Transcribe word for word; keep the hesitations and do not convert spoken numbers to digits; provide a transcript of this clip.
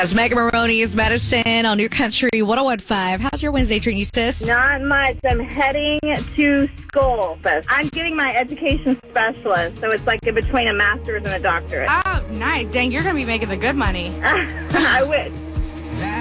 As Megan Maroney's Medicine on New Country one oh one point five. How's your Wednesday treating you, sis? Not much. I'm heading to school. I'm getting my education specialist, so it's like in between a master's and a doctorate. Oh, nice. Dang, you're going to be making the good money. I wish.